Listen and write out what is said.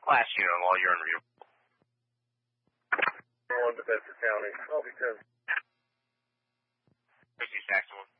Last unit while you're in review. On to Bedford County. I'll be 10. 50 Saxon 1.